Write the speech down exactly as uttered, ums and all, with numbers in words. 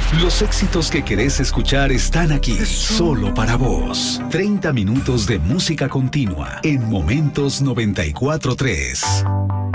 Los éxitos que querés escuchar están aquí, solo para vos. treinta minutos de música continua en Momentos noventa y cuatro punto tres.